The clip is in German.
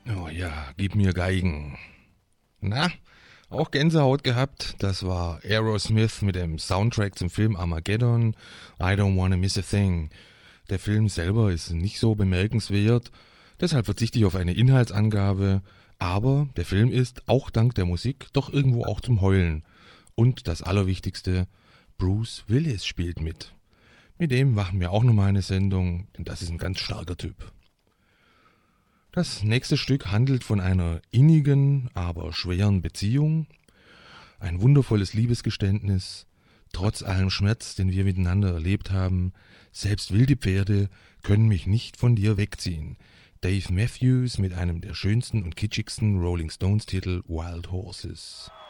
Oh ja, gib mir Geigen. Na, auch Gänsehaut gehabt. Das war Aerosmith mit dem Soundtrack zum Film Armageddon. I don't wanna miss a thing. Der Film selber ist nicht so bemerkenswert, deshalb verzichte ich auf eine Inhaltsangabe. Aber der Film ist, auch dank der Musik, doch irgendwo auch zum Heulen. Und das Allerwichtigste, Bruce Willis spielt mit. Mit dem machen wir auch nochmal eine Sendung, denn das ist ein ganz starker Typ. Das nächste Stück handelt von einer innigen, aber schweren Beziehung. Ein wundervolles Liebesgeständnis, trotz allem Schmerz, den wir miteinander erlebt haben. Selbst wilde Pferde können mich nicht von dir wegziehen. Dave Matthews mit einem der schönsten und kitschigsten Rolling Stones Titel Wild Horses.